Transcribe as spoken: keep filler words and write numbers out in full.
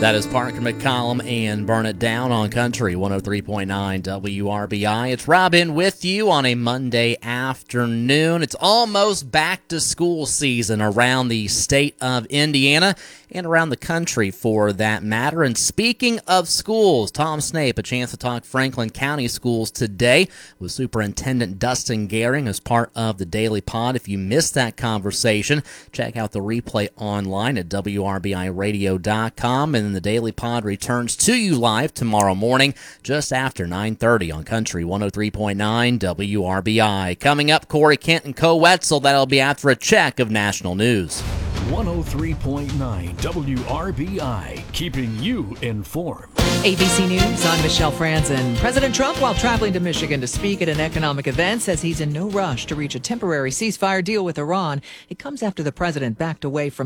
That is Parker McCollum and Burn It Down on Country one oh three point nine W R B I. It's Robin with you on a Monday afternoon. It's almost back to school season around the state of Indiana and around the country for that matter. And speaking of schools, Tom Snape, a chance to talk Franklin County schools today with Superintendent Dustin Gehring as part of the Daily Pod. If you missed that conversation, check out the replay online at W R B I radio dot com. And the Daily Pod returns to you live tomorrow morning just after nine thirty on Country one oh three point nine W R B I. Coming up, Corey Kent and Co Wetzel. That'll be after a check of national news. one oh three point nine W R B I, keeping you informed. A B C News, I'm Michelle Franzen. President Trump, while traveling to Michigan to speak at an economic event, says he's in no rush to reach a temporary ceasefire deal with Iran. It comes after the president backed away from